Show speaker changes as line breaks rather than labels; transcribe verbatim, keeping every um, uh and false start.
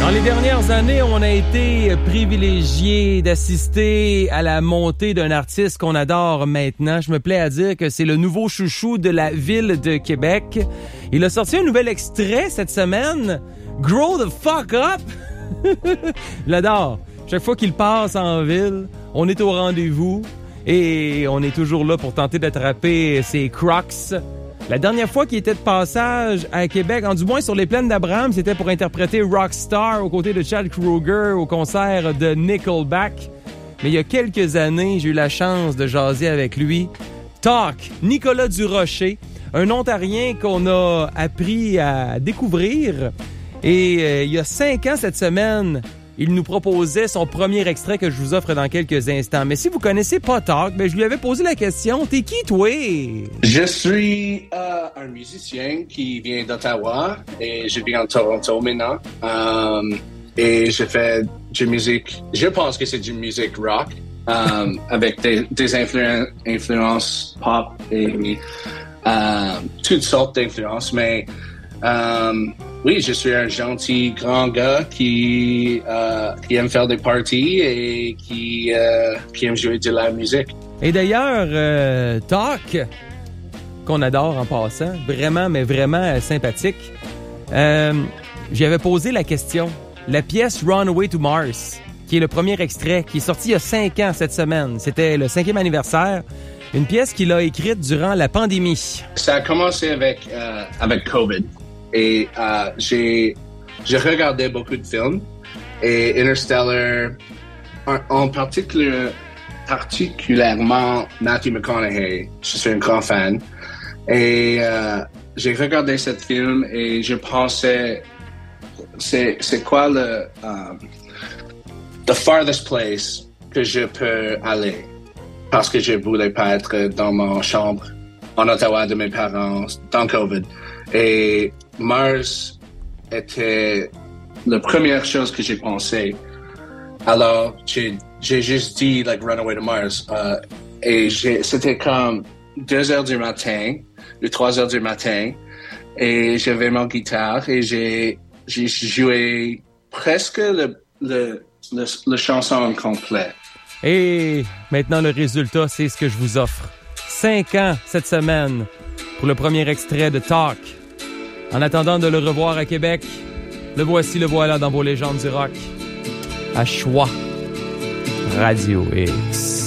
Dans les dernières années, on a été privilégiés d'assister à la montée d'un artiste qu'on adore maintenant. Je me plais à dire que c'est le nouveau chouchou de la ville de Québec. Il a sorti un nouvel extrait cette semaine. Grow the fuck up! Je l'adore. Chaque fois qu'il passe en ville, on est au rendez-vous et on est toujours là pour tenter d'attraper ses crocs. La dernière fois qu'il était de passage à Québec, en du moins sur les plaines d'Abraham, c'était pour interpréter Rockstar aux côtés de Chad Kroeger au concert de Nickelback. Mais il y a quelques années, j'ai eu la chance de jaser avec lui. Talk, Nicolas Durocher, un Ontarien qu'on a appris à découvrir. Et euh, il y a cinq ans cette semaine, il nous proposait son premier extrait que je vous offre dans quelques instants. Mais si vous connaissez pas Talk, ben je lui avais posé la question, t'es qui toi?
Je suis euh, un musicien qui vient d'Ottawa et je vis en Toronto maintenant. Um, et je fais du musique, je pense que c'est du musique rock um, avec des, des influ- influences pop et um, toutes sortes d'influences. Mais um, oui, je suis un gentil grand gars qui, euh, qui aime faire des parties et qui, euh, qui aime jouer de la musique.
Et d'ailleurs, euh, Talk, qu'on adore en passant, vraiment, mais vraiment euh, sympathique, euh, j'avais posé la question. La pièce Runaway to Mars, qui est le premier extrait, qui est sorti il y a cinq ans cette semaine, c'était le cinquième anniversaire, une pièce qu'il a écrite durant la pandémie.
Ça a commencé avec, euh, avec COVID. Et euh, j'ai, j'ai regardé beaucoup de films et Interstellar, en, en particulier, particulièrement Matthew McConaughey, je suis un grand fan. Et euh, j'ai regardé ce film et je pensais, c'est, c'est quoi le um, the farthest place que je peux aller? Parce que je voulais pas être dans ma chambre en Ottawa de mes parents dans COVID. Et Mars était la première chose que j'ai pensé. Alors, j'ai, j'ai juste dit, like, Runaway to Mars. Uh, et j'ai, c'était comme deux heures du matin, ou trois heures du matin. Et j'avais mon guitare et j'ai, j'ai joué presque le, le, le, le chanson complet.
Et maintenant, le résultat, c'est ce que je vous offre. Cinq ans cette semaine pour le premier extrait de Talk. En attendant de le revoir à Québec, le voici, le voilà dans vos légendes du rock. À Choix Radio X.